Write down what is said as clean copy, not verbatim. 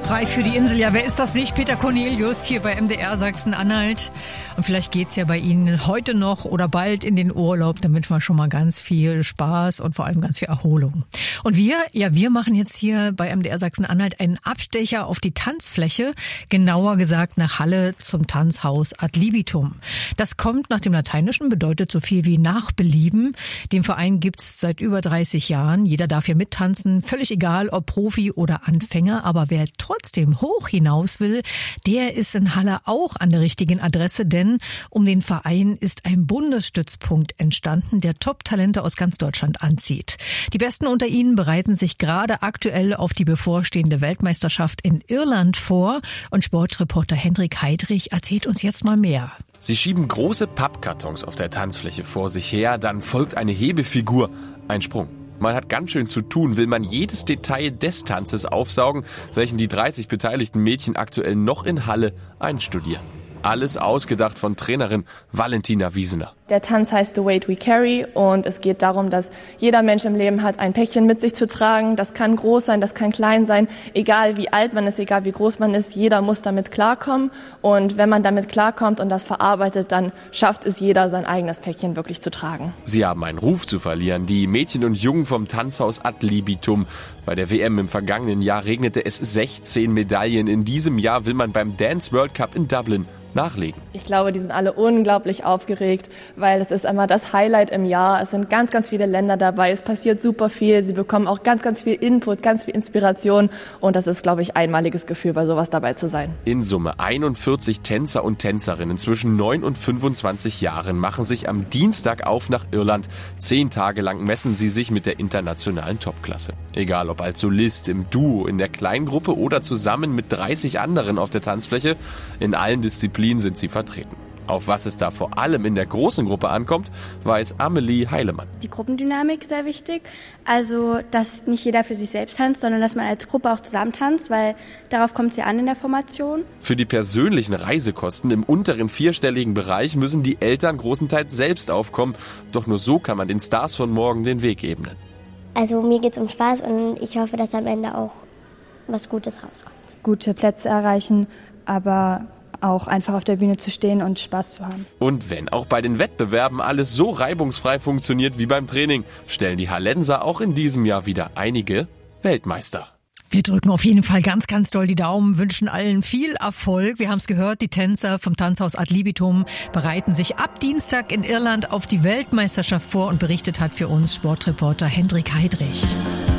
Reif für die Insel, ja, wer ist das nicht? Peter Cornelius hier bei MDR Sachsen-Anhalt. Und vielleicht geht's ja bei Ihnen heute noch oder bald in den Urlaub. Da wünschen wir schon mal ganz viel Spaß und vor allem ganz viel Erholung. Und wir machen jetzt hier bei MDR Sachsen-Anhalt einen Abstecher auf die Tanzfläche, genauer gesagt nach Halle zum Tanzhaus Ad libitum. Das kommt nach dem Lateinischen, bedeutet so viel wie nach Belieben. Den Verein gibt's seit über 30 Jahren. Jeder darf hier mittanzen, völlig egal, ob Profi oder Anfänger. Aber wer trotzdem hoch hinaus will, der ist in Halle auch an der richtigen Adresse, denn um den Verein ist ein Bundesstützpunkt entstanden, der Top-Talente aus ganz Deutschland anzieht. Die Besten unter ihnen bereiten sich gerade aktuell auf die bevorstehende Weltmeisterschaft in Irland vor und Sportreporter Hendrik Heidrich erzählt uns jetzt mal mehr. Sie schieben große Pappkartons auf der Tanzfläche vor sich her, dann folgt eine Hebefigur, ein Sprung. Man hat ganz schön zu tun, will man jedes Detail des Tanzes aufsaugen, welchen die 30 beteiligten Mädchen aktuell noch in Halle einstudieren. Alles ausgedacht von Trainerin Valentina Wiesener. Der Tanz heißt The Weight We Carry und es geht darum, dass jeder Mensch im Leben hat, ein Päckchen mit sich zu tragen. Das kann groß sein, das kann klein sein. Egal wie alt man ist, egal wie groß man ist, jeder muss damit klarkommen. Und wenn man damit klarkommt und das verarbeitet, dann schafft es jeder, sein eigenes Päckchen wirklich zu tragen. Sie haben einen Ruf zu verlieren, die Mädchen und Jungen vom Tanzhaus Ad libitum. Bei der WM im vergangenen Jahr regnete es 16 Medaillen. In diesem Jahr will man beim Dance World Cup in Dublin nachlegen. Ich glaube, die sind alle unglaublich aufgeregt, weil es ist einmal das Highlight im Jahr. Es sind ganz, ganz viele Länder dabei. Es passiert super viel. Sie bekommen auch ganz, ganz viel Input, ganz viel Inspiration. Und das ist, glaube ich, ein einmaliges Gefühl, bei sowas dabei zu sein. In Summe 41 Tänzer und Tänzerinnen zwischen 9 und 25 Jahren machen sich am Dienstag auf nach Irland. 10 Tage lang messen sie sich mit der internationalen Topklasse. Egal ob als Solist, im Duo, in der Kleingruppe oder zusammen mit 30 anderen auf der Tanzfläche, in allen Disziplinen sind sie vertreten. Auf was es da vor allem in der großen Gruppe ankommt, weiß Amelie Heilemann. Die Gruppendynamik ist sehr wichtig. Also, dass nicht jeder für sich selbst tanzt, sondern dass man als Gruppe auch zusammen tanzt, weil darauf kommt es ja an in der Formation. Für die persönlichen Reisekosten im unteren 4-stelligen Bereich müssen die Eltern großenteils selbst aufkommen. Doch nur so kann man den Stars von morgen den Weg ebnen. Also mir geht's um Spaß und ich hoffe, dass am Ende auch was Gutes rauskommt. Gute Plätze erreichen, aber auch einfach auf der Bühne zu stehen und Spaß zu haben. Und wenn auch bei den Wettbewerben alles so reibungsfrei funktioniert wie beim Training, stellen die Hallenser auch in diesem Jahr wieder einige Weltmeister. Wir drücken auf jeden Fall ganz, ganz doll die Daumen, wünschen allen viel Erfolg. Wir haben es gehört, die Tänzer vom Tanzhaus Ad libitum bereiten sich ab Dienstag in Irland auf die Weltmeisterschaft vor und berichtet hat für uns Sportreporter Hendrik Heidrich.